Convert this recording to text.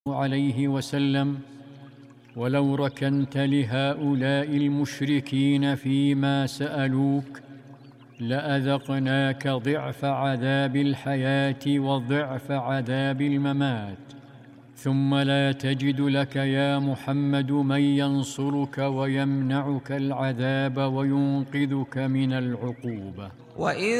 عليه وسلم: ولو ركنت لهؤلاء المشركين فيما سألوك لأذقناك ضعف عذاب الحياة وضعف عذاب الممات، ثم لا تجد لك يا محمد من ينصرك ويمنعك العذاب وينقذك من العقوبة.